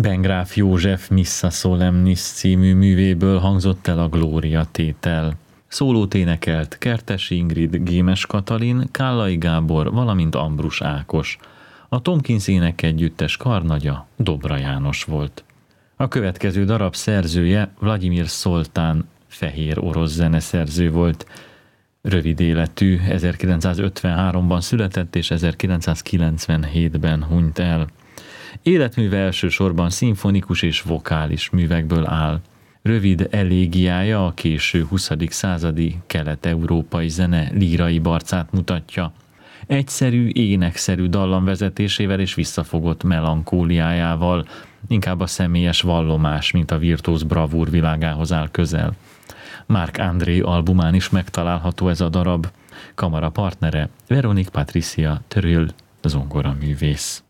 Ben Gráf József Missa Solemnis című művéből hangzott el a Glória tétel. Szólót énekelt Kertes Ingrid, Gémes Katalin, Kállai Gábor, valamint Ambrus Ákos. A Tomkins énekegyüttes karnagya Dobra János volt. A következő darab szerzője Vladimir Szoltán, fehér orosz zeneszerző volt. Rövid életű, 1953-ban született és 1997-ben hunyt el. Életműve elsősorban szimfonikus és vokális művekből áll. Rövid elégiája a késő 20. századi kelet-európai zene lírai barcát mutatja. Egyszerű, énekszerű dallamvezetésével és visszafogott melankóliájával, inkább a személyes vallomás, mint a virtuóz bravúr világához áll közel. Marc André albumán is megtalálható ez a darab. Kamara partnere Veronique Patricia Thörill, zongoraművész.